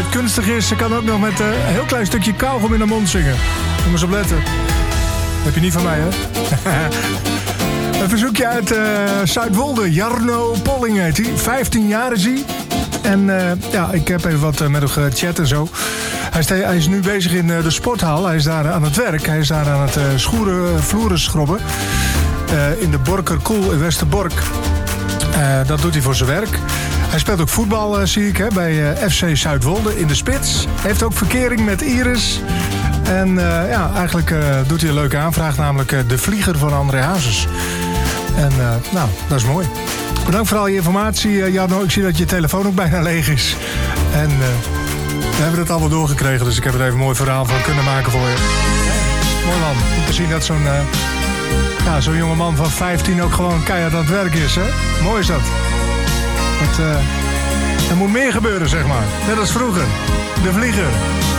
het kunstig is, ze kan ook nog met een heel klein stukje kauwgom in de mond zingen. Moet eens op letten. Dat heb je niet van mij, hè? Een verzoekje uit Zuidwolde. Jarno Polling heet hij. 15 jaar is hij. En ja, ik heb even wat met hem gechat en zo. Hij is nu bezig in de sporthal. Hij is daar aan het werk. Hij is daar aan het vloeren schrobben. In de Borkerkoel in Westerbork. Dat doet hij voor zijn werk. Hij speelt ook voetbal, zie ik, hè, bij FC Zuidwolde in de spits. Heeft ook verkering met Iris. En ja, eigenlijk doet hij een leuke aanvraag, namelijk De Vlieger van André Hazes. En nou, dat is mooi. Bedankt voor al je informatie, Jarno. Ik zie dat je telefoon ook bijna leeg is. En we hebben het allemaal doorgekregen, dus ik heb er even een mooi verhaal van kunnen maken voor je. Mooi man, om te zien dat zo'n jonge man van 15 ook gewoon keihard aan het werk is, hè? Mooi is dat. Er moet meer gebeuren, zeg maar. Net als vroeger. De Vlieger.